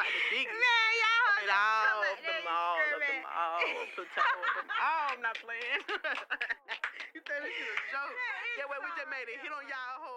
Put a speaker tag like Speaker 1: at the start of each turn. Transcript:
Speaker 1: like the biggest.
Speaker 2: Man, y'all
Speaker 1: I mean, all of
Speaker 2: there,
Speaker 1: them, all of them, all Plateau, them, all. I'm not playing. You think this is a joke?
Speaker 2: Man,
Speaker 1: Yeah, well, we just made a hit on y'all